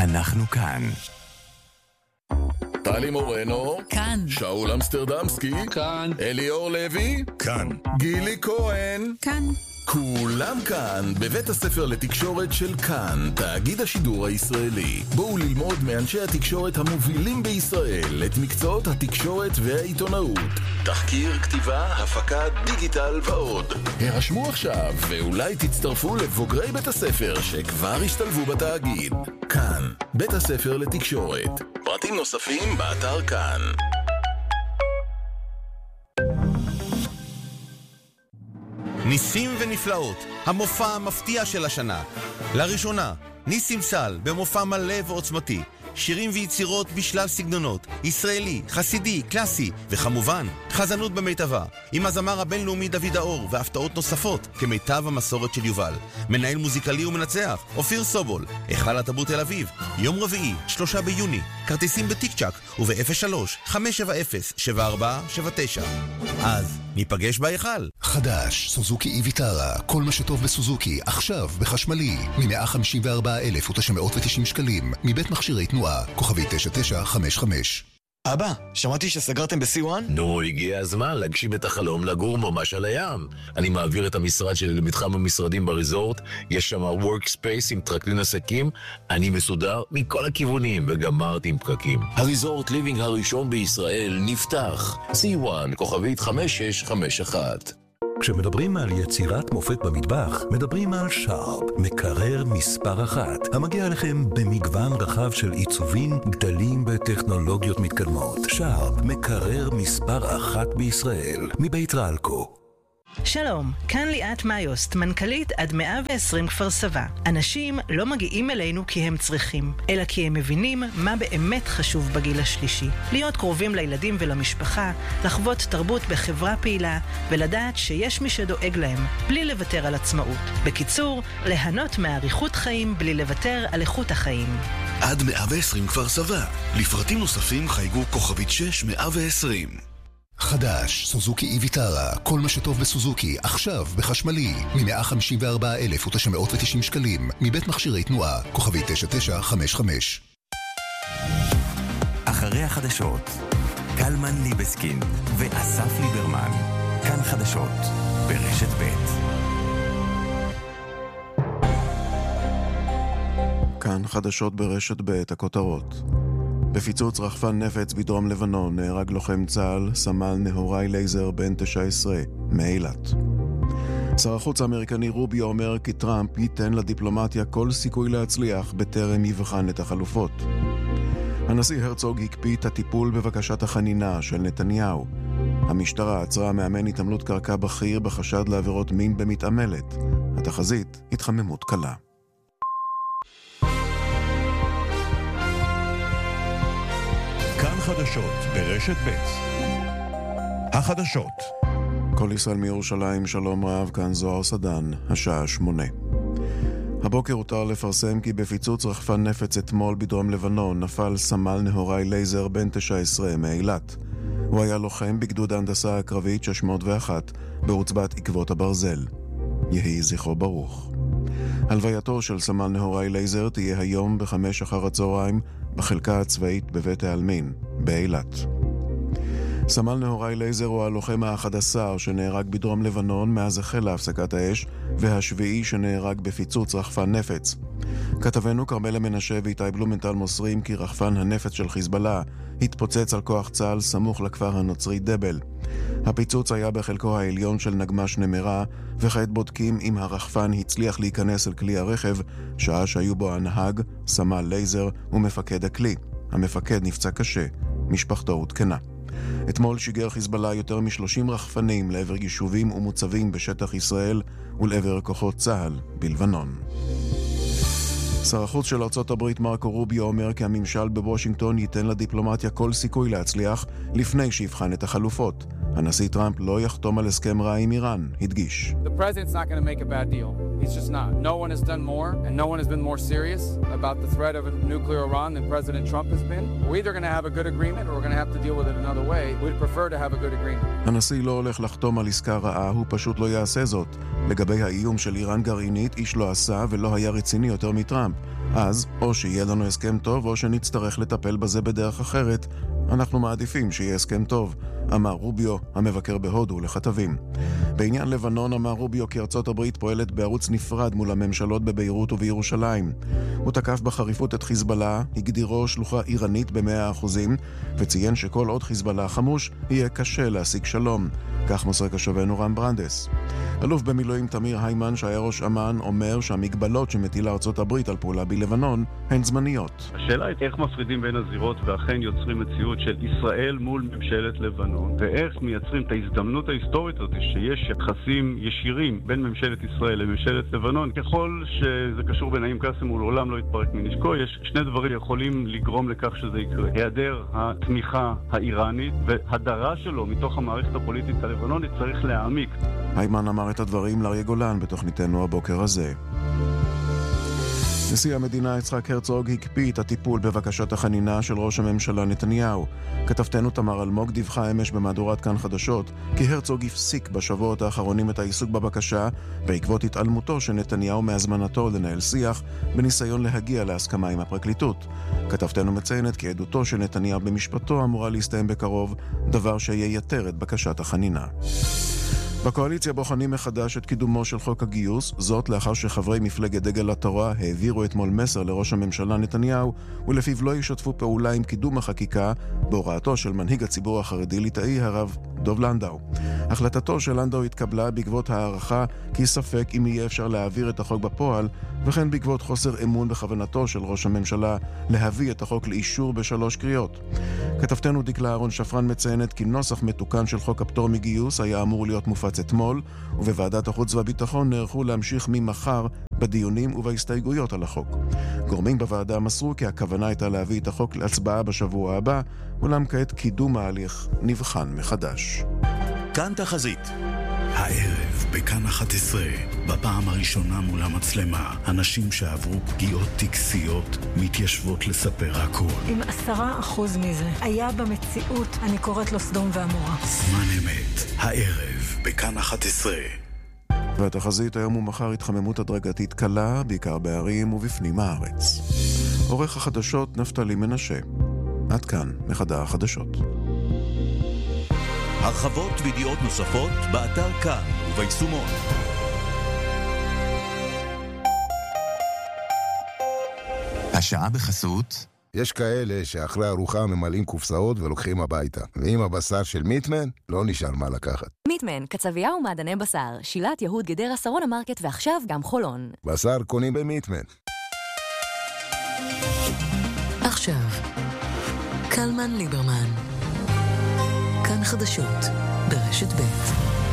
אנחנו כאן. טלי מורנו, כאן. שאול אמסטרדמסקי, כאן. אליאור לוי, כאן. גילי כהן, כאן. כולם כאן בבית הספר לתקשורת של כאן, תאגיד השידור הישראלי. בואו ללמוד מאנשי התקשורת המובילים בישראל את מקצועות התקשורת והעיתונאות. תחקיר, כתיבה, הפקה, דיגיטל ועוד. הרשמו עכשיו ואולי תצטרפו לבוגרי בית הספר שכבר השתלבו בתאגיד. כאן, בית הספר לתקשורת. פרטים נוספים באתר כאן. ניסים ונפלאות, המופע המפתיע של השנה. לראשונה, ניסים סל במופע מלא ועוצמתי. שירים ויצירות בשלל סגנונות, ישראלי, חסידי, קלאסי, וכמובן, חזנות במיטבה, עם הזמר הבינלאומי דוד האור, והפתעות נוספות, כמיטב המסורת של יובל. מנהל מוזיקלי ומנצח, אופיר סובול, היכל התרבות תל אביב, יום רביעי, 3 ביוני, כרטיסים בטיקצ'ק וב-03-570-7479. אז, ניפגש בהיכל. חדש, סוזוקי איביטרה, כל מה שטוב בסוזוקי, עכשיו בחשמלי, מ-154,990 שקלים, מבית מכשירי תנועה, כוכבי 9955. אבא, שמעתי שסגרתם ב-C1? נו, הגיע הזמן להגשים את החלום לגור ממש על הים. אני מעביר את המשרד שלי למתחם המשרדים בריזורט, יש שם workspace עם טרקלין עסקים, אני מסודר מכל הכיוונים וגמרתי עם פקקים. הריזורט ליבינג הראשון בישראל נפתח. C1, כוכבית 5651. כשמדברים על יצירת מופת במטבח, מדברים על שרפ, מקרר מספר 1, המגיע אליכם במגוון רחב של עיצובים, גדלים בטכנולוגיות מתקדמות. שרפ, מקרר מספר 1 בישראל, מבית רלקו. שלום, כאן ליאת מאיוסט, מנכ"לית עד 120 כפר סבא. אנשים לא מגיעים אלינו כי הם צריכים, אלא כי הם מבינים מה באמת חשוב בגיל השלישי. להיות קרובים לילדים ולמשפחה, לחוות תרבות בחברה פעילה, ולדעת שיש מי שדואג להם, בלי לוותר על עצמאות. בקיצור, ליהנות מאריכות חיים בלי לוותר על איכות החיים. עד 120 כפר סבא. לפרטים נוספים חייגו כוכבית 6120. חדש, סוזוקי איביטרה, כל מה שטוב בסוזוקי, עכשיו בחשמלי, מ-154,990 שקלים, מבית מכשירי תנועה, כוכבי 9955. אחרי החדשות, קלמן ליבסקין ואסף ליברמן. כאן חדשות, ברשת ב'. כאן חדשות ברשת ב', הכותרות. בפיצוץ רחפן נפץ בדרום לבנון נהרג לוחם צה"ל, סמל נהוראי לייזר בן 19 מאילת. שר החוץ האמריקני רוביו אומר כי טראמפ ייתן לדיפלומטיה כל סיכוי להצליח בטרם יבחן את החלופות. הנשיא הרצוג הקפיא את הטיפול בבקשת החנינה של נתניהו. המשטרה עצרה מאמן התעמלות קרקע בכיר בחשד לעבירות מין במתעמלת. התחזית, התחממות קלה. כאן חדשות ברשת ב'. החדשות. כל ישראל מירושלים, שלום רב, כאן זוהר סדן, השעה 8. הבוקר הותר לפרסם כי בפיצוץ רחפן נפץ אתמול בדרום לבנון נפל סמל נהוראי לייזר בן 19 מאילת. הוא היה לוחם בגדוד ההנדסה הקרבית 601 בעוצבת עקבות הברזל. יהי זכרו ברוך. הלווייתו של סמל נהוראי לייזר תהיה היום ב-17:00 בחלקה הצבאית בבית העלמין, באילת. סמל נהוראי לייזר הוא הלוחם ה-11 שנהרג בדרום לבנון מאז החלה הפסקת האש, והשביעי שנהרג בפיצוץ רחפן נפץ. כתבנו קרמלה מנשה ואיתי בלומנטל מוסרים כי רחפן הנפץ של חיזבאללה התפוצץ על כוח צה"ל סמוך לכפר הנוצרי דבל. הפיצוץ היה בחלקו העליון של נגמש נמרה, וכעת בודקים אם הרחפן הצליח להיכנס אל כלי הרכב, שעה שהיו בו הנהג, סמל לייזר ומפקד הכלי. המפקד נפצע קשה, משפחתו הותקנה. אתמול שיגר חיזבאללה יותר מ-30 רחפנים לעבר יישובים ומוצבים בשטח ישראל ולעבר כוחות צה"ל בלבנון. שר החוץ של ארצות הברית מרקו רוביו אומר כי הממשל בוושינגטון ייתן לדיפלומטיה כל סיכוי להצליח לפני שיבחן את החלופות. הנשיא טראמפ לא יחתום על הסכם רע עם איראן, הדגיש. The president's not going to make a bad deal. He's just not. No one has done more and no one has been more serious about the threat of a nuclear Iran than President Trump has been. We're either going to have a good agreement or we're going to have to deal with it another way. We'd prefer to have a good agreement. הנשיא לא הולך לחתום על עסקה רעה, הוא פשוט לא יעשה זאת. לגבי האיום של איראן גרעינית, איש לא עשה ולא היה רציני יותר מטראמפ. אז או שיהיה לנו הסכם טוב או שנצטרך לטפל בזה בדרך אחרת. אנחנו מעדיפים שיהיה הסכם טוב, אמר רוביו, המבקר בהודו, לכתבים. בעניין לבנון אמר רוביו כי ארצות הברית פועלת בערוץ נפרד מול הממשלות בביירות ובירושלים. הוא תקף בחריפות את חיזבאללה, הגדירו שלוחה איראנית ב100%, וציין שכל עוד חיזבאללה חמוש, יהיה קשה להשיג שלום. כך מוסר כתבנו רם ברנדס. אלוף במילואים תמיר היימן, שהיה ראש אמ"ן, אומר שהמגבלות שמטילה ארצות הברית על פעולה בלבנון הן זמניות. השאלה היא איך מפרידים בין הזירות ואכן יוצרים מציאות של ישראל מול ממשלת לבנון, ואיך מייצרים את ההזדמנות ההיסטורית הזאת שיש יחסים ישירים בין ממשלת ישראל לממשלת לבנון. ככל שזה קשור בנעים קאסם הוא לעולם לא יתפרק מנשקו, יש שני דברים יכולים לגרום לכך שזה יקרה. היעדר התמיכה האיראנית והדרה שלו מתוך המערכת הפוליטית הלבנונית צריך להעמיק. היימן אמר את הדברים לאריה גולן בתוכניתנו הבוקר הזה. נשיא המדינה יצחק הרצוג הקפיא את הטיפול בבקשת החנינה של ראש הממשלה נתניהו. כתבתנו תמר אלמוג דיווחה אמש במהדורת כאן חדשות כי הרצוג הפסיק בשבועות האחרונים את העיסוק בבקשה בעקבות התעלמותו של נתניהו מהזמנתו לנהל שיח בניסיון להגיע להסכמה עם הפרקליטות. כתבתנו מציינת כי עדותו של נתניהו במשפטו אמורה להסתיים בקרוב, דבר שייתר את בקשת החנינה. בקואליציה בוחנים מחדש את קידומו של חוק הגיוס, זאת לאחר שחברי מפלגת דגל התורה העבירו אתמול מסר לראש הממשלה נתניהו, ולפיו לא ישתפו פעולה עם קידום החקיקה בהוראתו של מנהיג הציבור החרדי ליטאי הרב דוב לנדאו. החלטתו של לנדאו התקבלה בעקבות הערכה כי ספק אם יהיה אפשר להעביר את החוק בפועל, וכן בעקבות חוסר אמון בכוונתו של ראש הממשלה להביא את החוק לאישור ב3 קריאות. כתבתנו דקלה אהרון שפרן מציינת כי נוסח מתוקן של חוק הפטור מגיוס היה אמור להיות מופץ אתמול, ובוועדת החוץ והביטחון נערכו להמשיך ממחר בדיונים ובהסתייגויות על החוק. גורמים בוועדה מסרו כי הכוונה הייתה להביא את החוק להצבעה בשבוע הבא, אולם כעת קידום ההליך נבחן מחדש. כאן תחזית. הערב בכאן 11, בפעם הראשונה מול המצלמה, אנשים שעברו פגיעות טקסיות מתיישבות לספר הכל. אם 10% מזה היה במציאות, אני קוראת לו סדום ועמורה. זמן אמת, הערב בכאן 11. והתחזית היום ומחר התחממות הדרגתית קלה, בעיקר בערים ובפנים הארץ. עורך החדשות נפתלי מנשה. עד כאן מחדר החדשות. הרחבות וידיעות נוספות באתר כאן וביישומון. השעה בחסות. יש כאלה שאחרי ארוחה ממלאים קופסאות ולוקחים הביתה. ועם הבשר של מיטמן, לא נשאר מה לקחת. מיטמן, קצבייה ומעדני בשר, שילת יהוד גדרה שרון המרקט ועכשיו גם חולון. בשר קונים במיטמן. עכשיו, קלמן ליברמן. כאן חדשות ברשת ב'.